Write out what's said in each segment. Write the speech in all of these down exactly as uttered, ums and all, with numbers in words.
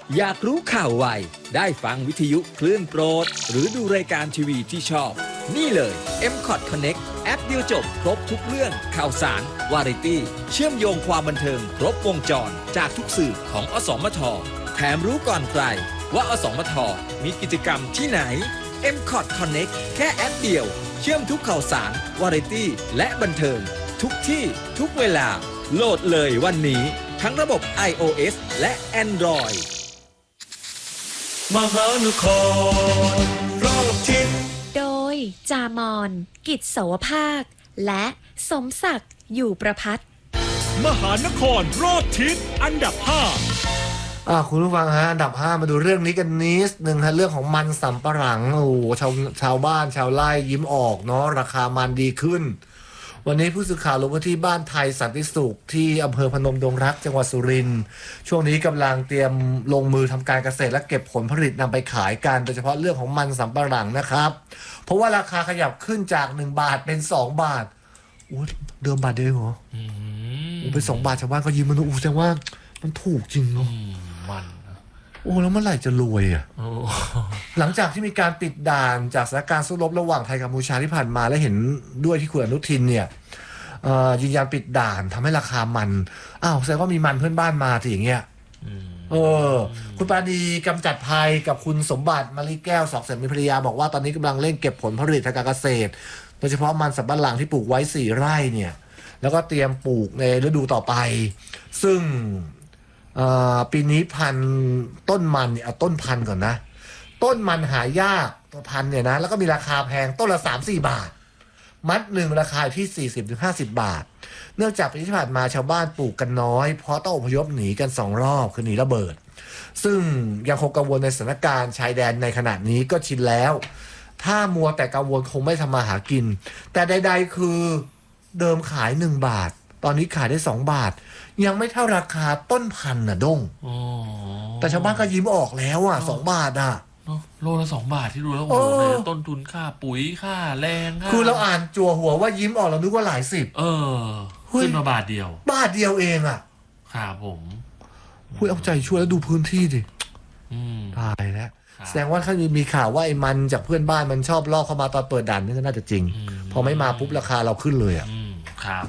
อยากรู้ข่าวไวได้ฟังวิทยุคลื่นโปรดหรือดูรายการทีวีที่ชอบ นี่เลย เอ็ม คอท Connect แอปเดียวจบครบทุกเรื่องข่าวสาร วาไรตี้ เชื่อมโยงความบันเทิงครบวงจรจากทุกสื่อของอสมทแถมรู้ก่อนใครว่าอสมทมีกิจกรรมที่ไหน เอ็ม คอท Connect แค่แอปเดียวเชื่อมทุกข่าวสาร วาไรตี้ และบันเทิงทุกที่ทุกเวลาโหลดเลยวันนี้ทั้งระบบ iOS และ Android มหานครรอบทิศโดยจามอนกิจโสภาคและสมศักดิ์อยู่ประพัฒน์มหานครรอบทิศอันดับห้าอ่าคุณผู้ฟังฮะอันดับห้ามาดูเรื่องนี้กันนิดนึงฮะเรื่องของมันสำปะหลังโอ้โหชาวชาวบ้านชาวไร่ยิ้มออกเนาะราคามันดีขึ้นวันนี้ผู้สื่อข่าวลงพื้นที่บ้านไทยสันติสุขที่อำเภอพนมดงรักจังหวัดสุรินทร์ช่วงนี้กำลังเตรียมลงมือทำการเกษตรและเก็บผลผลิตนำไปขายกันโดยเฉพาะเรื่องของมันสำปะหลังนะครับเพราะว่าราคาขยับขึ้นจากหนึ่งบาทเป็นสองบาทโอ้เดิมบาทเดียวเหรออืมเป็นสองบาทชาวบ้านก็ยิ้มมันอู้แสดงว่ามันถูกจริงเนาะมันโอ้แล้วเมื่อไหร่จะรวยอ่ะหลังจากที่มีการปิดด่านจากสถานการณ์สู้รบระหว่างไทยกัมพูชาที่ผ่านมาและเห็นด้วยที่คุณอนุทินเนี่ยยืนยันปิดด่านทำให้ราคามันอ้าวแสดงว่ามีมันเพื่อนบ้านมาทีอย่างเงี้ยเออคุณปาดีกำจัดภัยกับคุณสมบัติมะลิแก้วสอกเสริมมีภรรยาบอกว่าตอนนี้กำลังเร่งเก็บผลผลิตทางการเกษตรโดยเฉพาะมันสำปะหลังที่ปลูกไว้สี่ไร่เนี่ยแล้วก็เตรียมปลูกในฤดูต่อไปซึ่งปีนี้พันต้นมันเนี่ยเอาต้นพันก่อนนะต้นมันหายากตัวพันเนี่ยนะแล้วก็มีราคาแพงต้นละ สามถึงสี่ บาทมัดหนึ่งราคาที่ สี่สิบถึงห้าสิบ บาทเนื่องจากปีที่ผ่านมาชาวบ้านปลูกกันน้อยเพราะต้องอพยพหนีกันสองรอบคือหนีระเบิดซึ่งยังคงกังวลในสถานการณ์ชายแดนในขณะนี้ก็ชินแล้วถ้ามัวแต่กังวลคงไม่ทำมาหากินแต่ใดๆคือเดิมขายหนึ่งบาทตอนนี้ขายได้สองบาทยังไม่เท่าราคาต้นพันธุ์น่ะด้งแต่ชาวบ้านก็ยิ้มออกแล้วอ่ะสองบาทอ่ะโลละสองบาทที่ดูแล้วโอ้โหต้นทุนค่าปุ๋ยค่าแรงค่าคือเราอ่านจั่วหัวว่ายิ้มออกเรานึกว่าหลายสิบเออขึ้นมาบาทเดียวบาทเดียวเองอ่ะครับผมคุยเอาใจช่วยแล้วดูพื้นที่ดิตายแล้วแสดงว่าถ้ามีข่าวว่าไอ้มันจากเพื่อนบ้านมันชอบลอกเข้ามาตอนเปิดด่านนี่ก็น่าจะจริงพอไม่มาปุ๊บราคาเราขึ้นเลยอ่ะครับ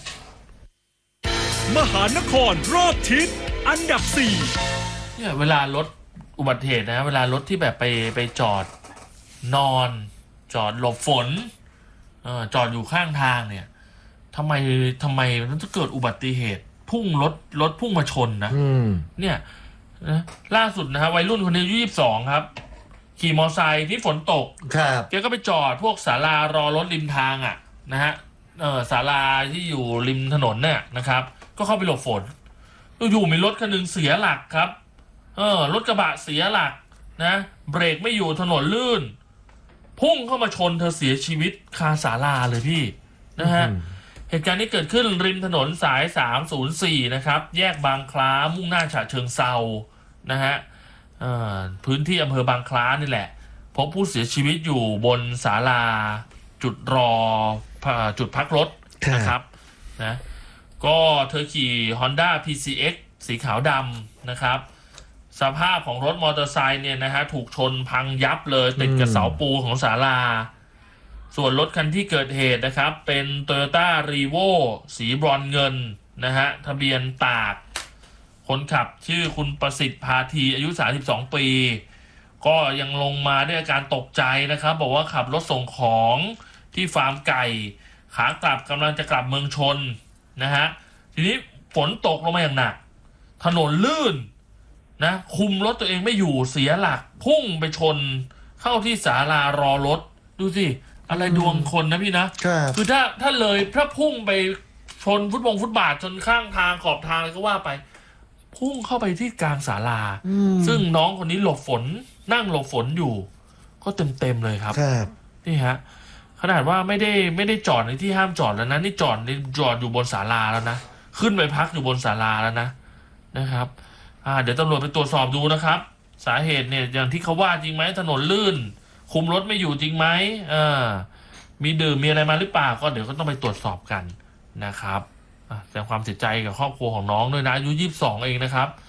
มหานครรอบทิศอันดับสี่เนี่ยเวลารถอุบัติเหตุนะเวลารถที่แบบไปไปจอดนอนจอดหลบฝนเออจอดอยู่ข้างทางเนี่ยทำไมทำไมมันจะเกิดอุบัติเหตุพุ่งรถรถพุ่งมาชนนะเนี่ยนะล่าสุดนะฮะวัยรุ่นคนนี้อายุยี่สิบสองครับขี่มอเตอร์ไซค์ที่ฝนตกครับแกก็ไปจอดพวกศาลารอรถริมทางอ่ะนะฮะเออศาลาที่อยู่ริมถนนเนี่ยนะครับก็เข้าไปหลบฝนอยู่ๆมีรถคันนึงเสียหลักครับเออรถกระบะเสียหลักนะเบรกไม่อยู่ถนนลื่นพุ่งเข้ามาชนเธอเสียชีวิตคาศาลาเลยพี่นะฮะเหตุการณ์นี้เกิดขึ้นริมถนนสายสามศูนย์สี่นะครับแยกบางคล้ามุ่งหน้าฉะเชิงเซานะฮะเอ่อพื้นที่อำเภอบางคล้านี่แหละพบผู้เสียชีวิตอยู่บนศาลาจุดรอจุดพักรถนะครับนะก็เธอขี่ Honda พี ซี เอ็กซ์ สีขาวดำนะครับสภาพของรถมอเตอร์ไซค์เนี่ยนะฮะถูกชนพังยับเลยติดกับเสาปูของศาลาส่วนรถคันที่เกิดเหตุนะครับเป็น Toyota Revo สีบรอนซ์เงินนะฮะทะเบียนตากคนขับชื่อคุณประสิทธิ์พาทีอายุสามสิบสองปีก็ยังลงมาด้วยอาการตกใจนะครับบอกว่าขับรถส่งของที่ฟาร์มไก่ขากลับกำลังจะกลับเมืองชนนะฮะทีนี้ฝนตกลงมาอย่างหนักถนนลื่นนะคุมรถตัวเองไม่อยู่เสียหลักพุ่งไปชนเข้าที่ศาลารอรถดูสิอะไรดวงคนนะพี่นะคือถ้าถ้าเลยถ้าพุ่งไปชนฟุตบงฟุตบาทจนข้างทางขอบทางอะไรก็ว่าไปพุ่งเข้าไปที่กลางศาลาซึ่งน้องคนนี้หลบฝนนั่งหลบฝนอยู่ก็เต็มเต็มเลยครับนี่ฮะขนาดว่าไม่ได้ไม่ได้จอดในที่ห้ามจอดแล้วนะนี่จอดในจอดอยู่บนศาลาแล้วนะขึ้นไปพักอยู่บนศาลาแล้วนะนะครับอ่าเดี๋ยวตำรวจไปตรวจสอบดูนะครับสาเหตุเนี่ยอย่างที่เขาว่าจริงไหมถนนลื่นคุมรถไม่อยู่จริงไหมเออมีดื่มมีอะไรมาหรือเปล่าก็เดี๋ยวก็ต้องไปตรวจสอบกันนะครับแสดงความเสียใจกับครอบครัวของน้องด้วยนะอายุยี่สิบสองเองนะครับ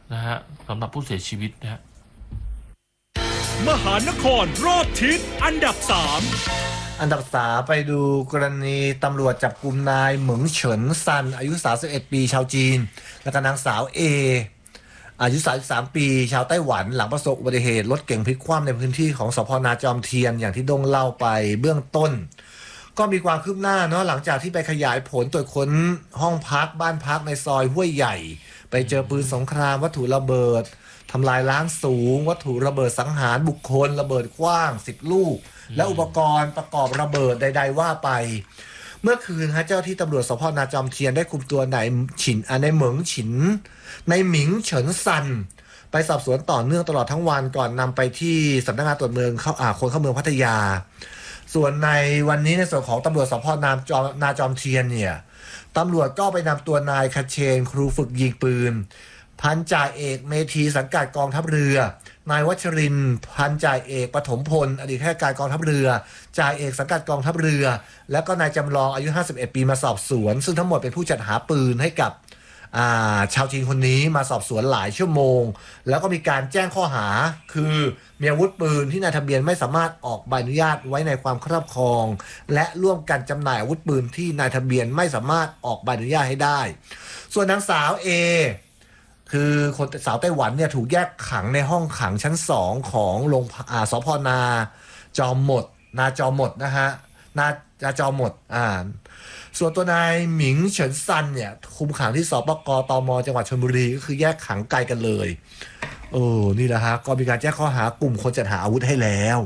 นะฮะสำหรับผู้เสียชีวิตนะฮะมหานครรอบทิศอันดับสามอันดับสามไปดูกรณีตำรวจจับกุมนายเหมิงเฉินซันอายุสามสิบเอ็ดปีชาวจีนและก็นางสาวเออายุสามสิบสามปีชาวไต้หวันหลังประสบอุบัติเหตุรถเก๋งพลิกคว่ำในพื้นที่ของสพนาจอมเทียนอย่างที่ดงเล่าไปเบื้องต้นก็มีความคืบหน้าเนาะหลังจากที่ไปขยายผลตรวจค้นห้องพักบ้านพักในซอยห้วยใหญ่ไปเจอปืนสงครามวัตถุระเบิดทำลายล้างสูงวัตถุระเบิดสังหารบุคคลระเบิดกว้างสิบลูกและอุปกรณ์ประกอบระเบิดใดๆว่าไปเมื่อคืนฮะเจ้าที่ตำรวจสพนาจอมเทียนได้คุมตัวนายฉินในเหมิงฉินในหมิงเฉินซันไปสอบสวนต่อเนื่องตลอดทั้งวันก่อนนำไปที่สำนักงานตรวจเมืองเข้าอ่าคนเข้าเมืองพัทยาส่วนในวันนี้ในส่วนของตำรวจสพนาจอมนาจอมเทียนเนี่ยตำรวจก็ไปนำตัวนายคเชนครูฝึกยิงปืนพันจ่าเอกเมธีสังกัดกองทัพเรือนายวัชรินทร์พันจ่าเอกปฐมพลอดีตข้าราชการกองทัพเรือจ่าเอกสังกัดกองทัพเรือแล้วก็นายจำลองอายุห้าสิบเอ็ดปีมาสอบสวนซึ่งทั้งหมดเป็นผู้จัดหาปืนให้กับชาวจีนคนนี้มาสอบสวนหลายชั่วโมงแล้วก็มีการแจ้งข้อหาคือมีอาวุธปืนที่นายทะเบียนไม่สามารถออกใบอนุญาตไว้ในความครอบครองและร่วมกันจำหน่ายอาวุธปืนที่นายทะเบียนไม่สามารถออกใบอนุญาตให้ได้ส่วนนางสาวเอคือคนสาวไต้หวันเนี่ยถูกแยกขังในห้องขังชั้นสองของโรงอ่าสพนาจอมหมดนาจอมหมดนะฮะนานาจอมหมดอ่าส่วนตัวนายหมิงเฉินซันเนี่ยคุมขังที่สปกตมจังหวัดชลบุรีก็คือแยกขังไกลกันเลยโอ้นี่แหละฮะก็มีการแจ้งข้อหากลุ่มคนจัดหาอาวุธให้แล้ว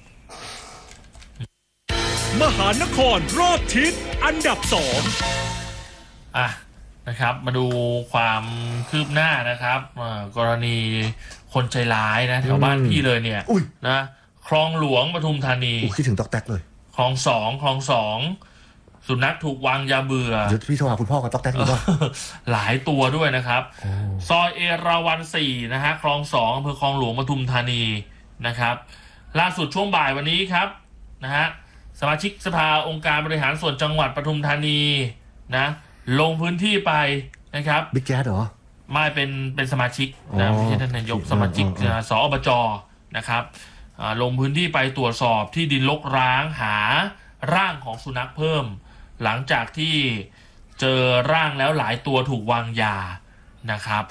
มหานครรอบทิศอันดับสองอ่ะนะครับมาดูความคืบหน้านะครับกรณีคนใจร้ายนะแถวบ้านพี่เลยเนี่ยนะคลองหลวงปทุมธานีคิดถึงตอกแตกเลยคลองสองคลองสองสุนัขถูกวางยาเบื่อเดี๋ยวพี่โทรหาคุณพ่อกับตอกแตกดูว่าหลายตัวด้วยนะครับซอยเอราวัณสี่นะฮะคลองสองอำเภอคลองหลวงปทุมธานีนะครับล่าสุดช่วงบ่ายวันนี้ครับนะฮะสมาชิกสภาองค์การบริหารส่วนจังหวัดปทุมธานีนะลงพื้นที่ไปนะครับบิ๊กแจ๊ดเหรอไม่เป็นเป็นสมาชิกนะไม่ใช่ท่านนายกสมาชิกสอบจนะครับลงพื้นที่ไปตรวจสอบที่ดินรกร้างหาร่างของสุนัขเพิ่มหลังจากที่เจอร่างแล้วหลายตัวถูกวางยานะครับ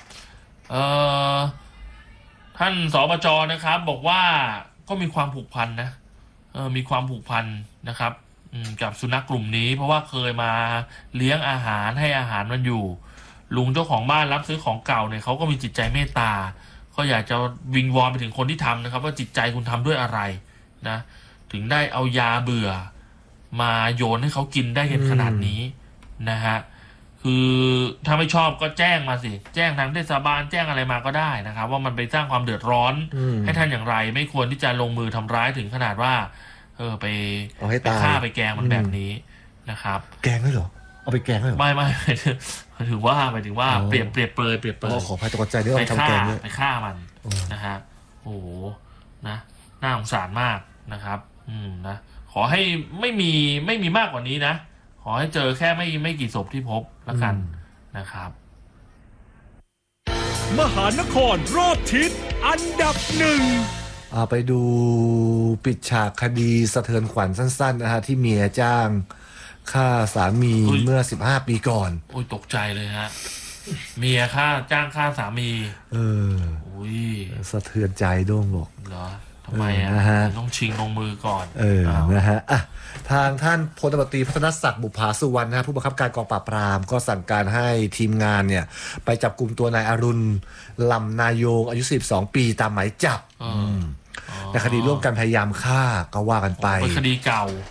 ท่านสอบจนะครับบอกว่าก็มีความผูกพันนะมีความผูกพันนะครับกับสุนัขกลุ่มนี้เพราะว่าเคยมาเลี้ยงอาหารให้อาหารมันอยู่ลุงเจ้าของบ้านรับซื้อของเก่าเนี่ยเขาก็มีจิตใจเมตตาก็อยากจะวิงวอนไปถึงคนที่ทำนะครับว่าจิตใจคุณทำด้วยอะไรนะถึงได้เอายาเบื่อมาโยนให้เขากินได้ขนาดนี้นะฮะคือถ้าไม่ชอบก็แจ้งมาสิแจ้งทางเทศบาลแจ้งอะไรมาก็ได้นะครับว่ามันไปสร้างความเดือดร้อนให้ท่านอย่างไรไม่ควรที่จะลงมือทำร้ายถึงขนาดว่าเออไปไปฆ่าไปแกงมันแบบนี้นะครับแกงได้เหรอเอาไปแกงได้เหรอไม่ไม่ถือว่าหมายถึงว่าเปรียบเปรียบเปรยเปรียบเปรยขอพายตกใจด้วยไปฆ่าไปฆ่ามันนะฮะโอ้โหนะน่าสงสารมากนะครับอืมนะขอให้ไม่มีไม่มีมากกว่านี้นะขอให้เจอแค่ไม่ไม่กี่ศพที่พบแล้วกันนะครับมหานครรอบทิศอันดับหนึ่งเอาไปดูปิดฉากคดีสะเทือนขวัญสั้นๆนะฮะที่เมียจ้างฆ่าสามีเมื่อสิบห้าปีก่อนโอ้ยตกใจเลยฮะเมียฆ่าจ้างฆ่าสามีเอออุ้ยสะเทือนใจด้วงบอกเหรอทำไมอ่ะต้องชิงลงมือก่อนเออนะฮะอ่ะทางท่านพลตบตรีพัฒนศักดิ์บุภาสุวรรณนะผู้บังคับการกองปราบปรามก็สั่งการให้ทีมงานเนี่ยไปจับกลุ่มตัวนายอรุณลำนายโยงอายุสิบสองปีตามหมายจับในคดีร่วมกันพยายามฆ่าก็ว่ากันไปเป็นคดีเก่า